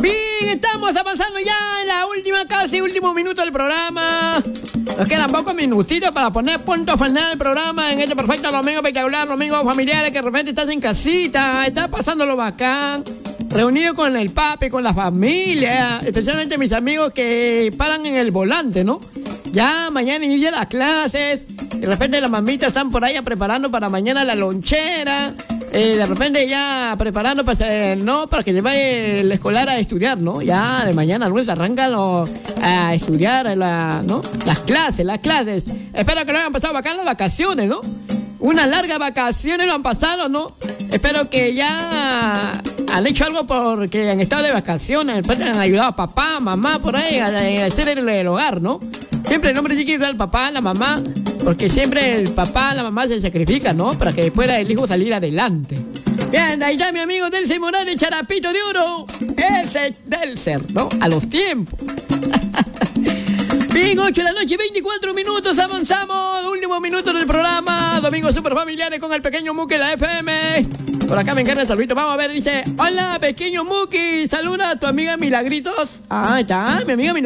Bien, estamos avanzando ya en la casi último minuto del programa. Nos quedan pocos minutitos para poner punto final al programa en este perfecto domingo espectacular, domingo familiar, que de repente estás en casita, estás pasándolo bacán, reunido con el papi, con la familia, especialmente mis amigos que paran en el volante, ¿no? Ya mañana inician las clases, de repente las mamitas están por ahí preparando para mañana la lonchera, de repente ya preparando para que se vaya el escolar a estudiar, ¿no? Ya de mañana lunes arrancan a estudiar ¿no? Las clases. Espero que lo hayan pasado bacán las vacaciones, ¿no? Unas largas vacaciones lo han pasado, ¿no? Espero que ya han hecho algo porque han estado de vacaciones, después han ayudado a papá, mamá, por ahí a hacer el hogar, ¿no? Siempre el hombre tiene que ayudar al papá, a la mamá, porque siempre el papá, la mamá se sacrifican, ¿no? Para que pueda el hijo salir adelante. Bien, ahí está mi amigo Delcy Morales, Charapito de Oro. Ese Delcer, ¿no? A los tiempos. Bien, 8 de la noche, 24 minutos, avanzamos. Último minuto del programa. Domingo Super Familiares con el pequeño Muki, la FM. Por acá me encarga el saludito. Vamos a ver, dice: hola, pequeño Muki. Saluda a tu amiga Milagritos. Ah, está, mi amiga Milagritos.